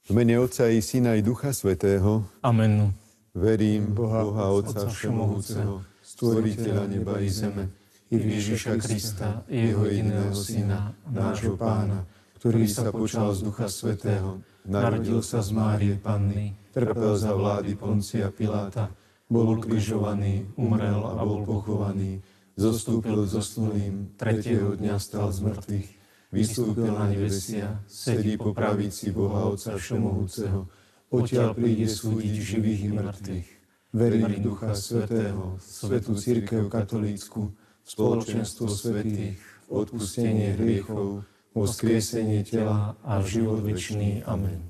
V mene Otca i Syna i Ducha Svätého. Amen. Verím Boha Otca Všemohúceho, Stvoriteľa neba i zeme, i Ježiša Krista, jeho jediného Syna, nášho Pána, ktorý sa počal z Ducha Svätého, narodil sa z Márie Panny, trpel za vlády Poncia Piláta, bol ukrižovaný, umrel a bol pochovaný, zostúpil zosnulým, tretieho dňa stal z mŕtvych, vystúpil na nebesia, sedí po pravici Boha Otca Všemohúceho, odtiaľ príde súdiť živých i mŕtvych. Verím v Ducha Svätého, svätú cirkev katolícku, spoločenstvo svätých, odpustenie hriechov, voskriesenie tela a život večný. Amen.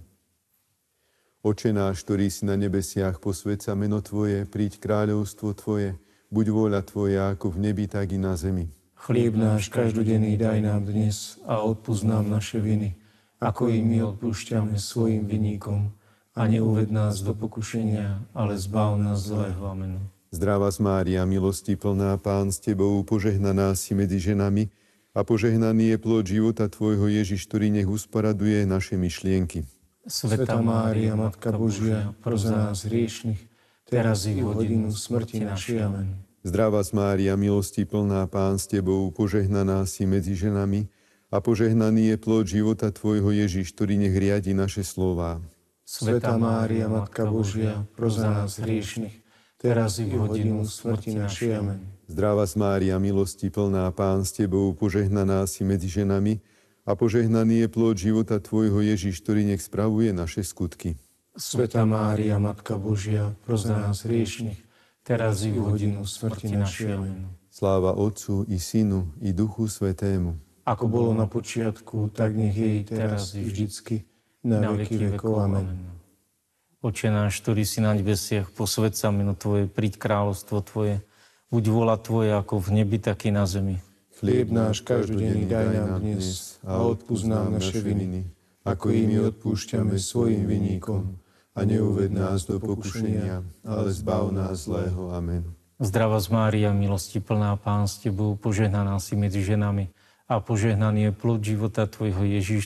Oče náš, ktorý si na nebesiach, posväť sa meno Tvoje, príď kráľovstvo Tvoje, buď vôľa Tvoja ako v nebi, tak i na zemi. Chlieb náš každodenný daj nám dnes a odpusť nám naše viny, ako i my odpúšťame svojim vinníkom. A neuved nás do pokušenia, ale zbav nás zlého. Amen. Zdravá Mária, milosti plná, Pán s Tebou, požehnaná si medzi ženami a požehnaný je plod života Tvojho Ježiš, ktorý nech usporaduje naše myšlienky. Svätá Mária, Matka Božia, pros za nás hriešnych, teraz i v hodinu smrti našej. Amen. Zdravá Mária, milosti plná, Pán s Tebou, požehnaná si medzi ženami a požehnaný je plod života Tvojho Ježiš, ktorý nech riadi naše slová. Svätá Mária, Matka Božia, pros za nás hriešnych, teraz i v hodinu smrti našej. Amen. Zdravá Mária, milosti plná, Pán s Tebou, požehnaná si medzi ženami a požehnaný je plod života Tvojho Ježiš, ktorý nech spravuje naše skutky. Svätá Mária, Matka Božia, pros za nás hriešnych, teraz i v hodinu smrti našej. Amen. Sláva Otcu i Synu i Duchu Svätému. Ako bolo na počiatku, tak nech je i teraz i vždycky, na veky vekov. Amen. Oče náš, ktorý si na nebesiach, posväť sa meno Tvoje, príď kráľovstvo Tvoje, buď vôľa Tvoja ako v nebi, tak i na zemi. Chlieb náš každodenný daj nám dnes a odpusť nám naše viny, ako i my odpúšťame svojim vinníkom. A neuved nás do pokušenia, ale zbav nás zlého. Amen. Zdravá Mária, milosti plná, Pán s Tebou, požehnaná si medzi ženami a požehnaný je plod života Tvojho Ježiš,